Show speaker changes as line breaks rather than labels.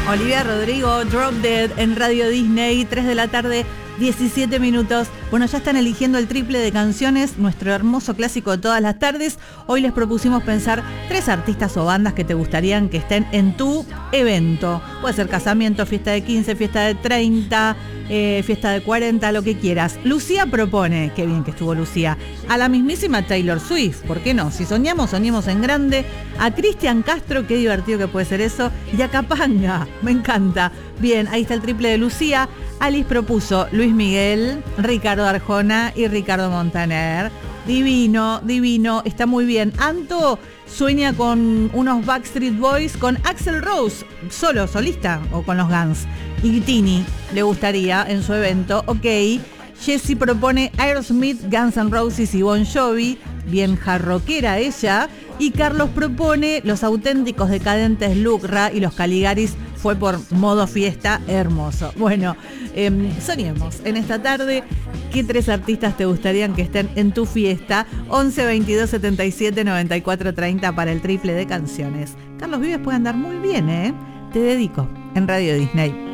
Olivia Rodrigo, Drop Dead en Radio Disney, 3 de la tarde, 17 minutos. Bueno, ya están eligiendo el triple de canciones, nuestro hermoso clásico de todas las tardes. Hoy les propusimos pensar 3 artistas o bandas que te gustarían que estén en tu evento. Puede ser casamiento, fiesta de 15, fiesta de 30, fiesta de 40, lo que quieras. Lucía propone, qué bien que estuvo Lucía, a la mismísima Taylor Swift, ¿por qué no? Si soñamos, soñemos en grande. A Cristian Castro, qué divertido que puede ser eso. Y a Capanga, me encanta. Bien, ahí está el triple de Lucía. Alice propuso Luis Miguel, Ricardo Arjona y Ricardo Montaner. Divino, divino, está muy bien. Anto sueña con unos Backstreet Boys, con Axl Rose, solo, solista, o con los Guns. Y Tini le gustaría en su evento, ok. Jessie propone Aerosmith, Guns N' Roses y Bon Jovi, bien jarroquera ella. Y Carlos propone Los Auténticos Decadentes, Lucra y Los Caligaris, fue por modo fiesta, hermoso. Bueno, soñemos en esta tarde. ¿Qué 3 artistas te gustarían que estén en tu fiesta? 11 22 77 94 30 para el triple de canciones. Carlos Vives puede andar muy bien, ¿eh? Te dedico en Radio Disney.